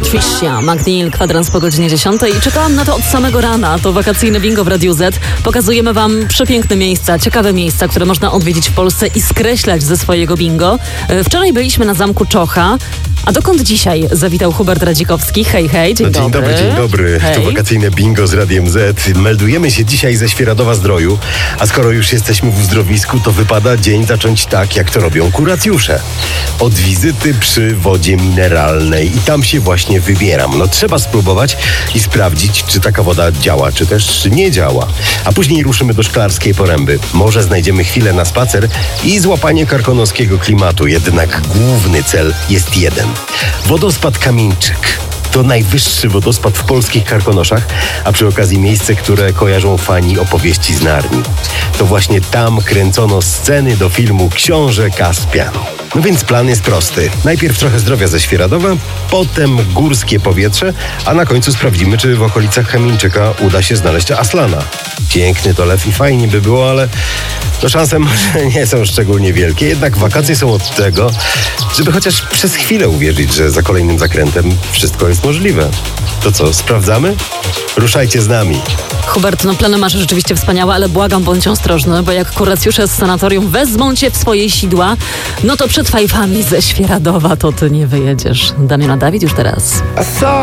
Tricia McNeil, kwadrans po godzinie 10 i czekałam na to od samego rana. To wakacyjne bingo w Radiu Z. Pokazujemy wam przepiękne miejsca, ciekawe miejsca, które można odwiedzić w Polsce i skreślać ze swojego bingo. Wczoraj byliśmy na Zamku Czocha. A dokąd dzisiaj zawitał Hubert Radzikowski? Hej, hej, dzień dobry. Dzień dobry. Hej. To wakacyjne bingo z Radiem Z. Meldujemy się dzisiaj ze Świeradowa-Zdroju, a skoro już jesteśmy w uzdrowisku, to wypada dzień zacząć tak, jak to robią kuracjusze. Od wizyty przy wodzie mineralnej i tam się właśnie wybieram. No trzeba spróbować i sprawdzić, czy taka woda działa, czy też nie działa. A później ruszymy do Szklarskiej Poręby. Może znajdziemy chwilę na spacer i złapanie karkonoskiego klimatu. Jednak główny cel jest jeden. Wodospad Kamieńczyk. To najwyższy wodospad w polskich Karkonoszach, a przy okazji miejsce, które kojarzą fani opowieści z Narni. To właśnie tam kręcono sceny do filmu Książę Kaspian. No więc plan jest prosty. Najpierw trochę zdrowia ze Świeradowa, potem górskie powietrze, a na końcu sprawdzimy, czy w okolicach Kamieńczyka uda się znaleźć Aslana. Piękny to lew i fajnie by było, ale to szanse może nie są szczególnie wielkie. Jednak wakacje są od tego, żeby chociaż przez chwilę uwierzyć, że za kolejnym zakrętem wszystko jest możliwe. To co, sprawdzamy? Ruszajcie z nami. Hubert, no plany masz rzeczywiście wspaniałe, ale błagam, bądź ostrożny, bo jak kuracjusze z sanatorium wezmą cię w swoje sidła, no to przed fajfami ze Świeradowa to ty nie wyjedziesz. Damiana Dawid już teraz.